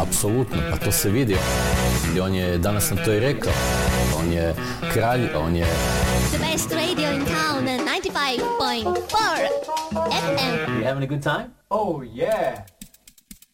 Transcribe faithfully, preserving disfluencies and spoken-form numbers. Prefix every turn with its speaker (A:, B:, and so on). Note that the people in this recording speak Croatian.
A: apsolutno, pa to se vidi. I on je, danas sam to i rekao, on je kralj, on je...
B: The best radio in town, ninety-five point four F M.
C: You having a good time?
D: Oh, yeah.